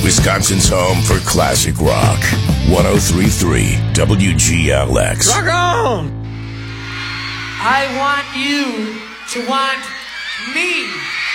Wisconsin's home for classic rock. 103.3 WGLX. Rock on! I want you to want me.